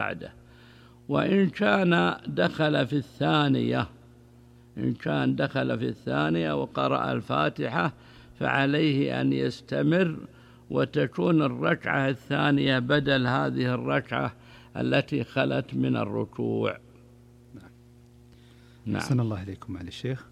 بعده. وإن كان دخل في الثانية، إن كان دخل في الثانية وقرأ الفاتحة فعليه أن يستمر، وتكون الركعة الثانية بدل هذه الركعة التي خلت من الركوع. نعم. أحسن الله إليكم معالي الشيخ.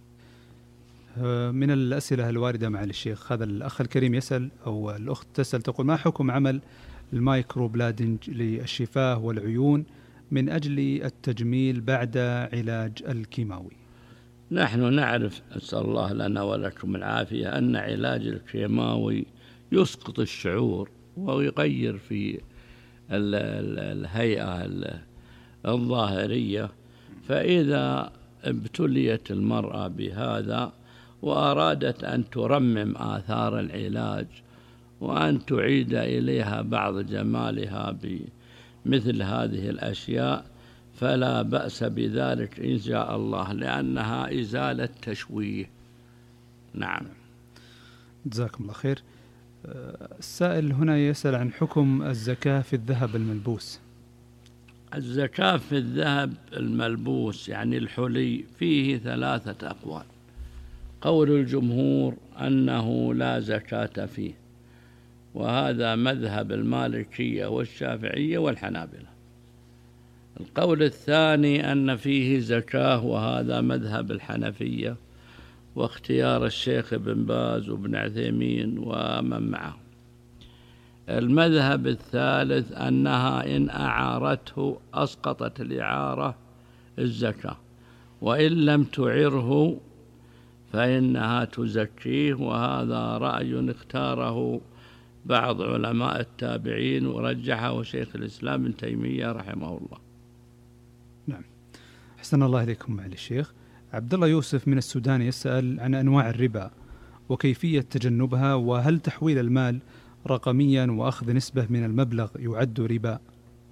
من الأسئلة الواردة معالي الشيخ، هذا الأخ الكريم يسأل، أو الأخت تسأل، تقول: ما حكم عمل المايكرو بلادنج للشفاه والعيون من أجل التجميل بعد علاج الكيماوي؟ نحن نعرف، أسأل الله لنا ولكم العافية، أن علاج الكيماوي يسقط الشعور ويغير في الهيئة الظاهرية. فإذا ابتليت المرأة بهذا وأرادت أن ترمم آثار العلاج وأن تعيد إليها بعض جمالها بمثل هذه الأشياء، فلا بأس بذلك إن شاء الله، لأنها إزالة تشويه. نعم. جزاكم الله خير. السائل هنا يسأل عن حكم الزكاة في الذهب الملبوس. الزكاة في الذهب الملبوس يعني الحلي فيه 3 أقوال. قول الجمهور أنه لا زكاة فيه، وهذا مذهب المالكية والشافعية والحنابلة. القول الثاني أن فيه زكاة، وهذا مذهب الحنفية واختيار الشيخ ابن باز وابن عثيمين ومن معه. المذهب الثالث أنها إن أعارته أسقطت الإعارة الزكاة، وإن لم تعره فإنها تزكيه، وهذا رأي اختاره بعض علماء التابعين ورجحه شيخ الإسلام ابن تيمية رحمه الله. نعم. أحسن الله إليكم معالي الشيخ. عبد الله يوسف من السودان يسأل عن أنواع الربا وكيفية تجنبها، وهل تحويل المال رقميا وأخذ نسبة من المبلغ يعد ربا؟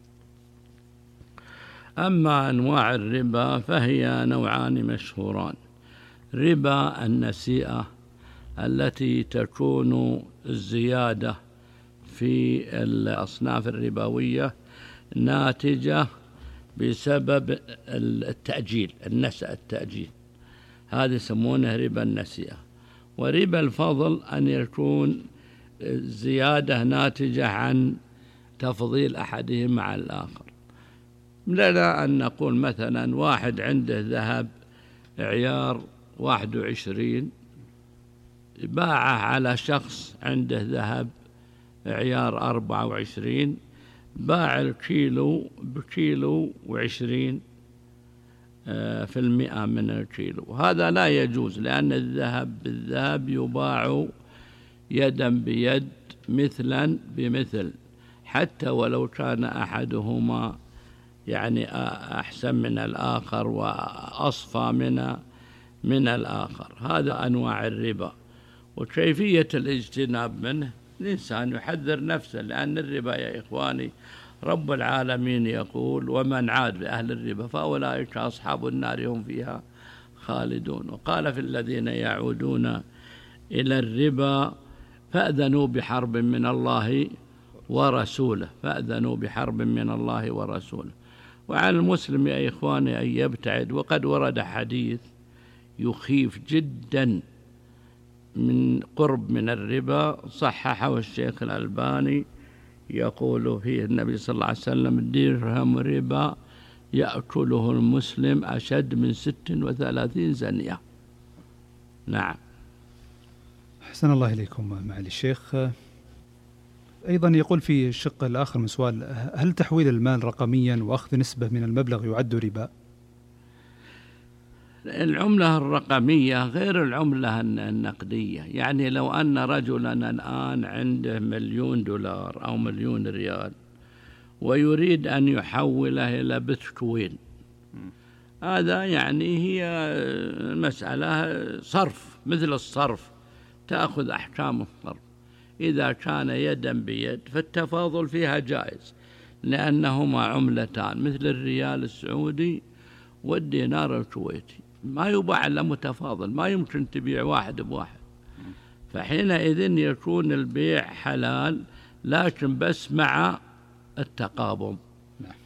أما أنواع الربا فهي نوعان مشهوران: ربا النسيئة التي تكون الزيادة في الأصناف الربوية ناتجة بسبب التأجيل، النسأ التأجيل، هذا يسمونه ربا النسيئة. وربا الفضل أن يكون زيادة ناتجة عن تفضيل أحدهم على الآخر. لنا أن نقول مثلا واحد عنده ذهب عيار 21 باعه على شخص عنده ذهب عيار 24، باع الكيلو بكيلو 20% من الكيلو. هذا لا يجوز، لأن الذهب بالذهب يباع يدا بيد مثلا بمثل، حتى ولو كان أحدهما يعني أحسن من الآخر وأصفى من الآخر. هذا أنواع الربا. وكيفية الاجتناب منه الإنسان يحذر نفسه، لأن الربا يا إخواني رب العالمين يقول: ومن عاد بأهل الربا فأولئك أصحاب النار هم فيها خالدون. وقال في الذين يعودون إلى الربا فأذنوا بحرب من الله ورسوله، فأذنوا بحرب من الله ورسوله. وعلى المسلم يا إخواني أن يبتعد. وقد ورد حديث يخيف جدا من قرب من الربا صححه الشيخ الألباني، يقول فيه النبي صلى الله عليه وسلم: درهم ربا يأكله المسلم أشد من 36 زنية. نعم. أحسن الله إليكم معالي الشيخ. أيضا يقول في الشق الآخر من سؤال: هل تحويل المال رقميا وأخذ نسبة من المبلغ يعد ربا؟ العملة الرقمية غير العملة النقدية. يعني لو أن رجلا الآن عنده $1,000,000 أو $1,000,000 ويريد أن يحوله إلى بيتكوين، هذا يعني هي مسألة صرف، مثل الصرف، تأخذ أحكام الصرف. إذا كان يدا بيد فالتفاضل فيها جائز، لأنهما عملتان مثل الريال السعودي والدينار الكويتي، ما يباع إلا متفاضل، ما يمكن تبيع واحد بواحد. فحينئذ يكون البيع حلال، لكن بس مع التقابض.